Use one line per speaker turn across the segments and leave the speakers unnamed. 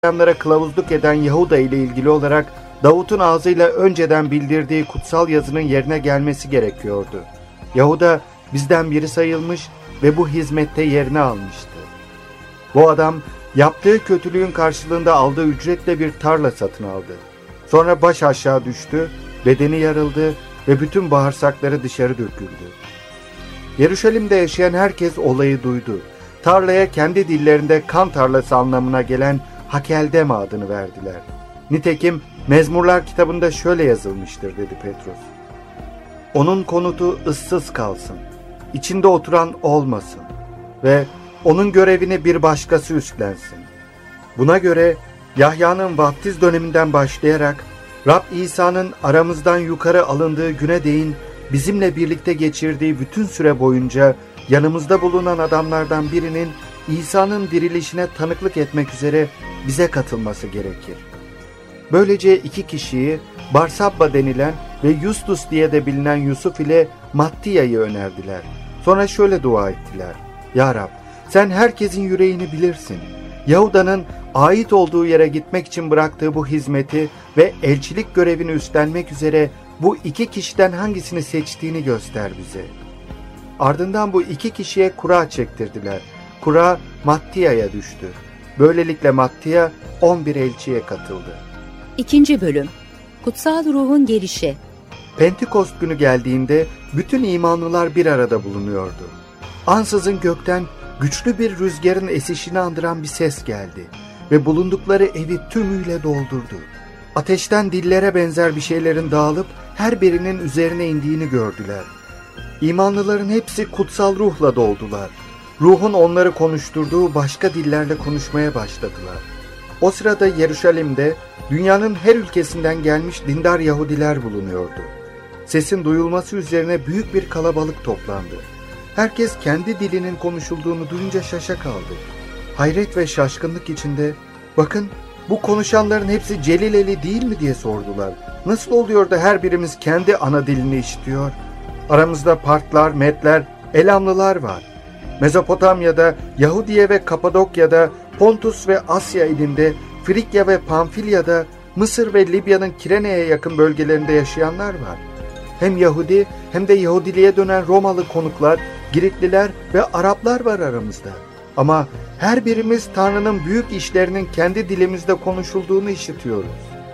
Hristiyanlara kılavuzluk eden Yahuda ile ilgili olarak Davut'un ağzıyla önceden bildirdiği kutsal yazının yerine gelmesi gerekiyordu. Yahuda bizden biri sayılmış ve bu hizmette yerini almıştı. Bu adam yaptığı kötülüğün karşılığında aldığı ücretle bir tarla satın aldı. Sonra baş aşağı düştü, bedeni yarıldı ve bütün bağırsakları dışarı döküldü. Yeruşalim'de yaşayan herkes olayı duydu. Tarlaya kendi dillerinde kan tarlası anlamına gelen Hakeldeme adını verdiler. Nitekim Mezmurlar kitabında şöyle yazılmıştır dedi Petrus. Onun konutu ıssız kalsın, içinde oturan olmasın ve onun görevini bir başkası üstlensin. Buna göre Yahya'nın vaftiz döneminden başlayarak Rab İsa'nın aramızdan yukarı alındığı güne değin bizimle birlikte geçirdiği bütün süre boyunca yanımızda bulunan adamlardan birinin İsa'nın dirilişine tanıklık etmek üzere bize katılması gerekir. Böylece iki kişiyi Barsabba denilen ve Yustus diye de bilinen Yusuf ile Mattiya'yı önerdiler. Sonra şöyle dua ettiler. Ya Rab, sen herkesin yüreğini bilirsin. Yahuda'nın ait olduğu yere gitmek için bıraktığı bu hizmeti ve elçilik görevini üstlenmek üzere bu iki kişiden hangisini seçtiğini göster bize. Ardından bu iki kişiye kura çektirdiler. Kura Mattiya'ya düştü. Böylelikle Mattiya 11 elçiye katıldı.
2. Bölüm Kutsal Ruhun Gelişi.
Pentekost günü geldiğinde bütün imanlılar bir arada bulunuyordu. Ansızın gökten güçlü bir rüzgarın esişini andıran bir ses geldi ve bulundukları evi tümüyle doldurdu. Ateşten dillere benzer bir şeylerin dağılıp her birinin üzerine indiğini gördüler. İmanlıların hepsi kutsal ruhla doldular. Ruhun onları konuşturduğu başka dillerle konuşmaya başladılar. O sırada Yeruşalim'de dünyanın her ülkesinden gelmiş dindar Yahudiler bulunuyordu. Sesin duyulması üzerine büyük bir kalabalık toplandı. Herkes kendi dilinin konuşulduğunu duyunca şaşa kaldı. Hayret ve şaşkınlık içinde, bakın bu konuşanların hepsi Celileli değil mi diye sordular. Nasıl oluyor da her birimiz kendi ana dilini işitiyor? Aramızda Partlar, Medler, Elamlılar var. Mezopotamya'da, Yahudiye ve Kapadokya'da, Pontus ve Asya ilinde, Frikya ve Pamfilya'da, Mısır ve Libya'nın Kirene'ye yakın bölgelerinde yaşayanlar var. Hem Yahudi hem de Yahudiliğe dönen Romalı konuklar, Giritliler ve Araplar var aramızda. Ama her birimiz Tanrı'nın büyük işlerinin kendi dilimizde konuşulduğunu işitiyoruz.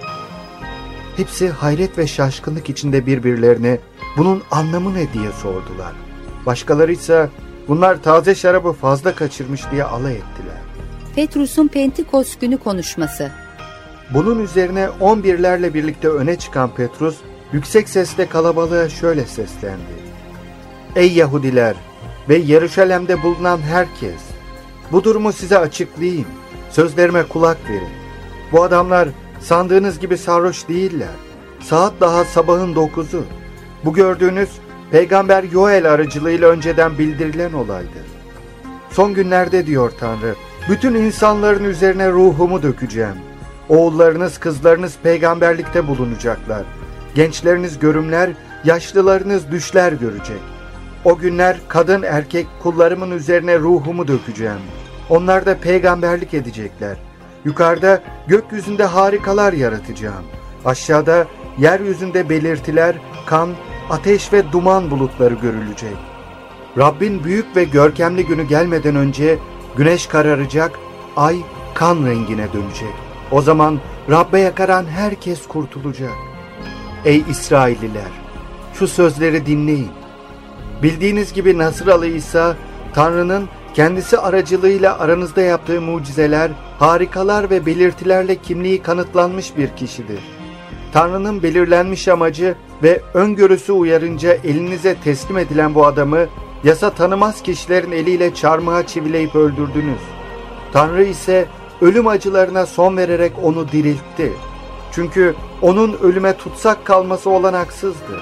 Hepsi hayret ve şaşkınlık içinde birbirlerine bunun anlamı ne diye sordular. Başkaları ise bunlar taze şarabı fazla kaçırmış diye alay ettiler.
Petrus'un Pentekost günü konuşması.
Bunun üzerine 11'lerle birlikte öne çıkan Petrus yüksek sesle kalabalığa şöyle seslendi. Ey Yahudiler ve Yeruşalim'de bulunan herkes! Bu durumu size açıklayayım. Sözlerime kulak verin. Bu adamlar sandığınız gibi sarhoş değiller. Saat daha sabahın 9'u. Bu gördüğünüz Peygamber Yoel aracılığıyla önceden bildirilen olaydır. Son günlerde diyor Tanrı, bütün insanların üzerine ruhumu dökeceğim. Oğullarınız, kızlarınız peygamberlikte bulunacaklar. Gençleriniz görümler, yaşlılarınız düşler görecek. O günler kadın erkek kullarımın üzerine ruhumu dökeceğim. Onlar da peygamberlik edecekler. Yukarıda gökyüzünde harikalar yaratacağım. Aşağıda yeryüzünde belirtiler, kan, ateş ve duman bulutları görülecek. Rabbin büyük ve görkemli günü gelmeden önce güneş kararacak, ay kan rengine dönecek. O zaman Rabbe yakaran herkes kurtulacak. Ey İsrailliler! Şu sözleri dinleyin. Bildiğiniz gibi Nasıralı İsa, Tanrı'nın kendisi aracılığıyla aranızda yaptığı mucizeler, harikalar ve belirtilerle kimliği kanıtlanmış bir kişidir. Tanrı'nın belirlenmiş amacı ve öngörüsü uyarınca elinize teslim edilen bu adamı, yasa tanımaz kişilerin eliyle çarmıha çivileyip öldürdünüz. Tanrı ise ölüm acılarına son vererek onu diriltti. Çünkü onun ölüme tutsak kalması olanaksızdı.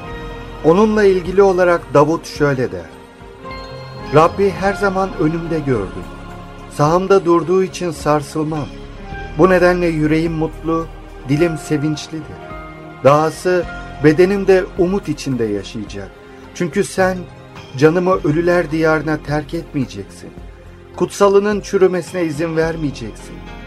Onunla ilgili olarak Davut şöyle der. Rabbi her zaman önümde gördüm. Sağımda durduğu için sarsılmam. Bu nedenle yüreğim mutlu, dilim sevinçlidir. Dahası bedenim de umut içinde yaşayacak. Çünkü sen canımı ölüler diyarına terk etmeyeceksin. Kutsalının çürümesine izin vermeyeceksin.